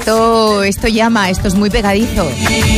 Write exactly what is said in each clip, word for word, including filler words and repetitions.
Esto, esto llama, esto es muy pegadizo.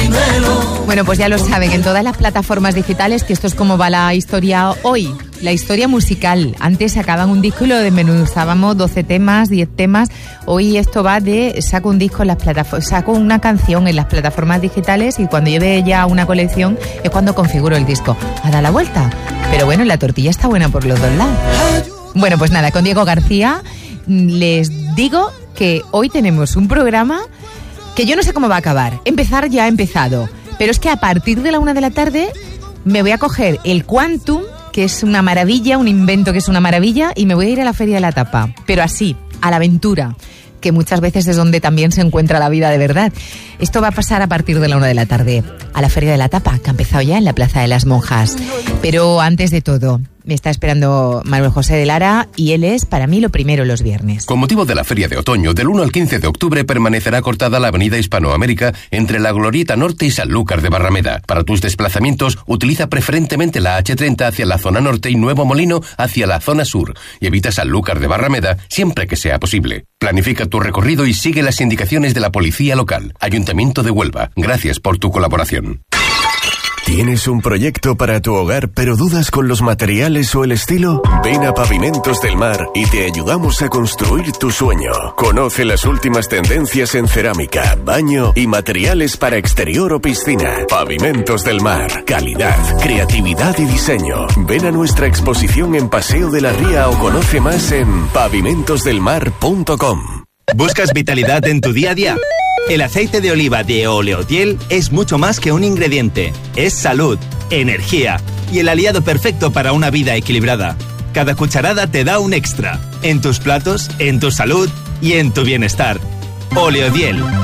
Bueno, pues ya lo saben, en todas las plataformas digitales, que esto es como va la historia hoy, la historia musical. Antes sacaban un disco y lo desmenuzábamos, doce temas, diez temas. Hoy esto va de saco un disco en las plataformas, saco una canción en las plataformas digitales y cuando lleve ya una colección es cuando configuro el disco. A dar la vuelta. Pero bueno, la tortilla está buena por los dos lados. Bueno, pues nada, con Diego García les digo que hoy tenemos un programa que yo no sé cómo va a acabar. Empezar ya ha empezado, pero es que a partir de la una de la tarde me voy a coger el Quantum, que es una maravilla, un invento que es una maravilla, y me voy a ir a la Feria de la Tapa, pero así, a la aventura, que muchas veces es donde también se encuentra la vida de verdad. Esto va a pasar a partir de la una de la tarde, a la Feria de la Tapa, que ha empezado ya en la Plaza de las Monjas. Pero antes de todo, me está esperando Manuel José de Lara y él es, para mí, lo primero los viernes. Con motivo de la Feria de Otoño, del uno al quince de octubre permanecerá cortada la avenida Hispanoamérica entre la Glorieta Norte y Sanlúcar de Barrameda. Para tus desplazamientos, utiliza preferentemente la hache treinta hacia la zona norte y Nuevo Molino hacia la zona sur y evita Sanlúcar de Barrameda siempre que sea posible. Planifica tu recorrido y sigue las indicaciones de la policía local. Ayuntamiento de Huelva, gracias por tu colaboración. ¿Tienes un proyecto para tu hogar pero dudas con los materiales o el estilo? Ven a Pavimentos del Mar y te ayudamos a construir tu sueño. Conoce las últimas tendencias en cerámica, baño y materiales para exterior o piscina. Pavimentos del Mar. Calidad, creatividad y diseño. Ven a nuestra exposición en Paseo de la Ría o conoce más en pavimentos del mar punto com. ¿Buscas vitalidad en tu día a día? El aceite de oliva de Oleodiel es mucho más que un ingrediente. Es salud, energía y el aliado perfecto para una vida equilibrada. Cada cucharada te da un extra. En tus platos, en tu salud y en tu bienestar. Oleodiel.